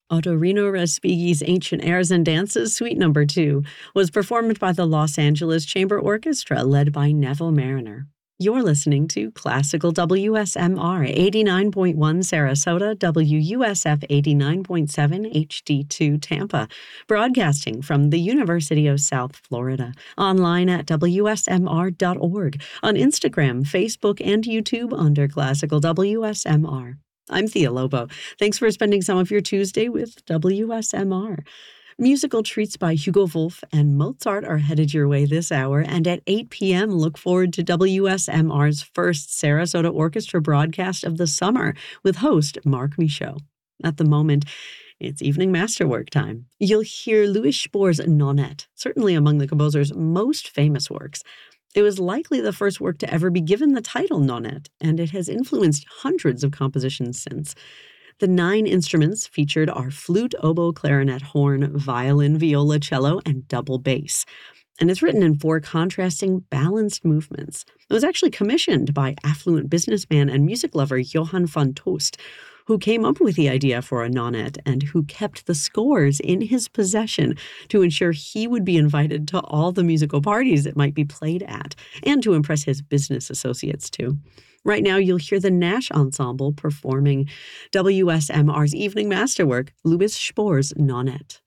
Ottorino Respighi's Ancient Airs and Dances, Suite No. 2, was performed by the Los Angeles Chamber Orchestra, led by Neville Mariner. You're listening to Classical WSMR 89.1 Sarasota, WUSF 89.7 HD2 Tampa, broadcasting from the University of South Florida, online at WSMR.org, on Instagram, Facebook, and YouTube under Classical WSMR. I'm Thea Lobo. Thanks for spending some of your Tuesday with WSMR. Musical treats by Hugo Wolf and Mozart are headed your way this hour, and at 8 p.m., look forward to WSMR's first Sarasota Orchestra broadcast of the summer with host Mark Michaud. At the moment, it's evening masterwork time. You'll hear Louis Spohr's Nonette, certainly among the composer's most famous works. It was likely the first work to ever be given the title Nonette, and it has influenced hundreds of compositions since. The 9 instruments featured are flute, oboe, clarinet, horn, violin, viola, cello, and double bass. And it's written in 4 contrasting, balanced movements. It was actually commissioned by affluent businessman and music lover Johann von Tost, who came up with the idea for a nonette and who kept the scores in his possession to ensure he would be invited to all the musical parties it might be played at, and to impress his business associates too. Right now, you'll hear the Nash Ensemble performing WSMR's evening masterwork, Louis Spohr's Nonette.